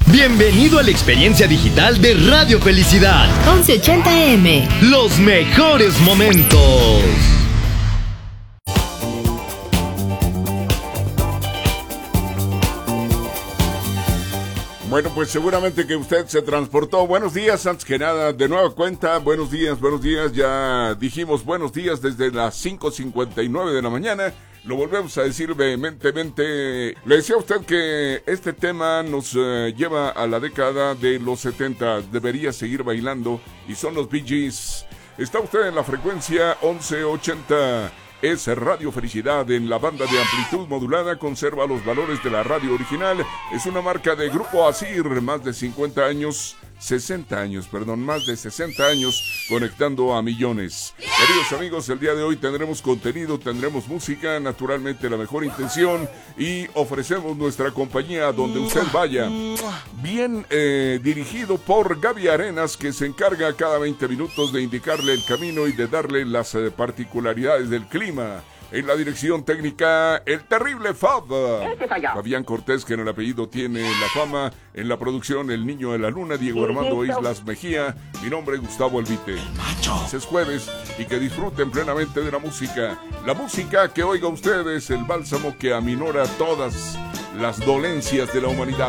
Bienvenido a la experiencia digital de Radio Felicidad. 1180 AM. Los mejores momentos. Bueno, pues seguramente que usted se transportó. Buenos días, antes que nada, de nueva cuenta, buenos días, ya dijimos buenos días desde las 5:59 de la mañana, lo volvemos a decir vehementemente. Le decía a usted que este tema nos lleva a la década de los 70, debería seguir bailando, y son los Bee Gees. Está usted en la frecuencia 1180. Es Radio Felicidad en la banda de amplitud modulada, conserva los valores de la radio original, es una marca de Grupo Asir, más de 60 años conectando a millones. Queridos amigos, el día de hoy tendremos contenido, tendremos música, naturalmente la mejor intención, y ofrecemos nuestra compañía donde usted vaya. Bien dirigido por Gaby Arenas, que se encarga cada 20 minutos de indicarle el camino y de darle las particularidades del clima. En la dirección técnica, el terrible Fab. Fabián Cortés, que en el apellido tiene la fama. En la producción, el niño de la luna, Diego Armando Islas Mejía. Mi nombre es Gustavo Elvite. Es jueves y que disfruten plenamente de la música. La música que oiga ustedes, el bálsamo que aminora todas las dolencias de la humanidad.